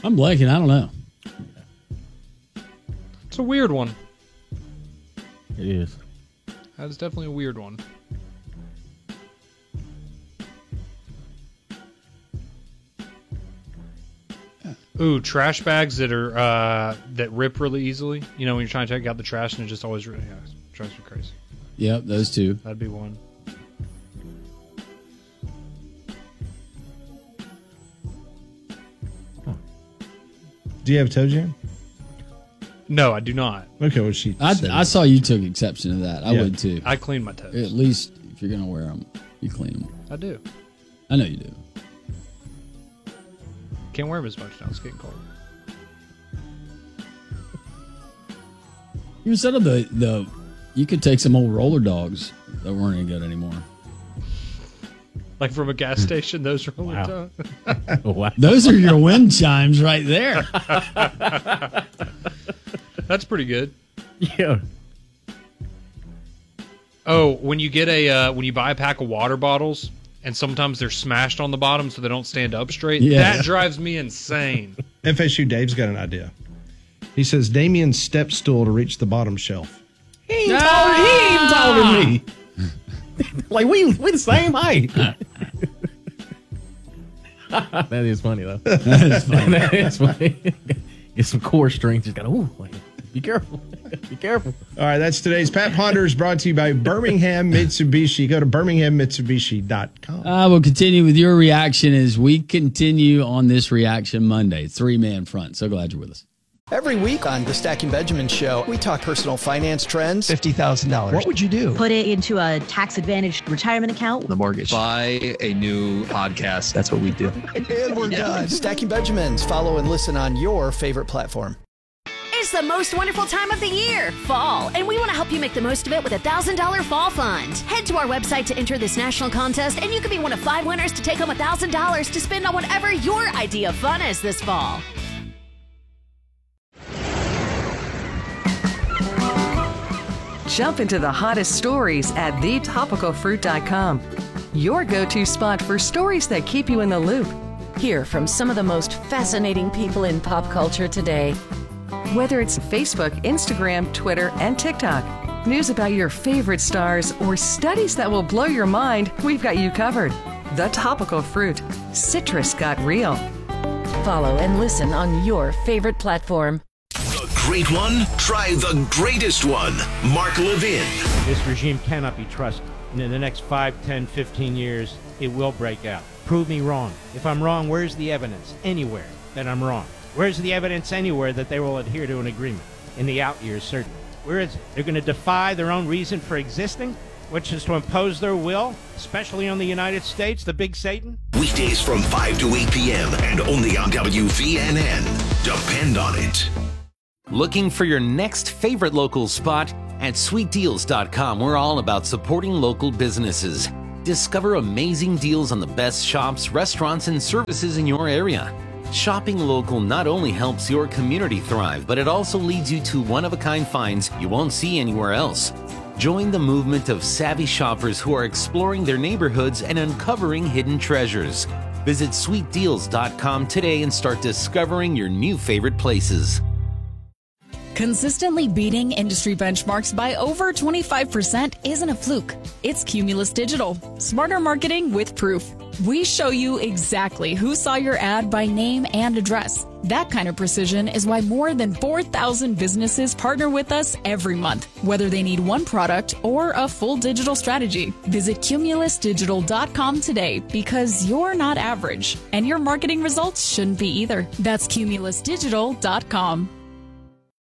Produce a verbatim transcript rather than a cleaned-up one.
I'm blanking. I don't know. It's a weird one. It is. That is definitely a weird one. Ooh, trash bags that are uh, that rip really easily. You know, when you're trying to take out the trash and it just always yeah, it drives me crazy. Yep, those two. That'd be one. Do you have toe jam? No, I do not. Okay, well, she. I, said I it. saw you took exception to that. I Yeah. would too. I clean my toes. At least if you're gonna wear them, you clean them. I do. I know you do. Can't wear them as much now. It's getting cold. Instead of the the, you could take some old roller dogs that weren't any good anymore. Like from a gas station, those roller Wow. dogs. Wow. Those are your wind chimes right there. That's pretty good. Yeah. Oh, when you get a uh, when you buy a pack of water bottles and sometimes they're smashed on the bottom so they don't stand up straight, Yeah. that drives me insane. F S U Dave's got an idea. He says Damien's step stool to reach the bottom shelf. He ain't taller, he ain't taller than me. Like, we we the same height. That is funny, though. That is funny. That is funny. Get some core strength. Just gotta, ooh, like, be careful. Be careful. All right, that's today's Pat Ponders, brought to you by Birmingham Mitsubishi. Go to birmingham mitsubishi dot com. I will continue with your reaction as we continue on this Reaction Monday. Three-man front. So glad you're with us. Every week on the Stacking Benjamin Show, we talk personal finance trends. fifty thousand dollars. What would you do? Put it into a tax-advantaged retirement account. The mortgage. Buy a new podcast. That's what we do. And we're done. Stacking Benjamins. Follow and listen on your favorite platform. It's the most wonderful time of the year, fall, and we want to help you make the most of it with a one thousand dollars Fall Fund. Head to our website to enter this national contest, and you could be one of five winners to take home one thousand dollars to spend on whatever your idea of fun is this fall. Jump into the hottest stories at the topical fruit dot com. Your go-to spot for stories that keep you in the loop. Hear from some of the most fascinating people in pop culture today. Whether it's Facebook, Instagram, Twitter, and TikTok, news about your favorite stars, or studies that will blow your mind, we've got you covered. The Topical Fruit. Citrus got real. Follow and listen on your favorite platform. The great one? Try the greatest one. Mark Levin. This regime cannot be trusted. And in the next five, ten, fifteen years, it will break out. Prove me wrong. If I'm wrong, where's the evidence? Anywhere that I'm wrong. Where's the evidence anywhere that they will adhere to an agreement? In the out years, certainly. Where is it? They're going to defy their own reason for existing, which is to impose their will, especially on the United States, the big Satan? Weekdays from five to eight p.m. and only on W V N N. Depend on it. Looking for your next favorite local spot? At sweet deals dot com, we're all about supporting local businesses. Discover amazing deals on the best shops, restaurants, and services in your area. Shopping local not only helps your community thrive, but it also leads you to one-of-a-kind finds you won't see anywhere else. Join the movement of savvy shoppers who are exploring their neighborhoods and uncovering hidden treasures. Visit sweet deals dot com today and start discovering your new favorite places. Consistently beating industry benchmarks by over twenty-five percent isn't a fluke. It's Cumulus Digital. Smarter marketing with proof. We show you exactly who saw your ad by name and address. That kind of precision is why more than four thousand businesses partner with us every month, whether they need one product or a full digital strategy. Visit cumulus digital dot com today because you're not average, and your marketing results shouldn't be either. That's cumulus digital dot com.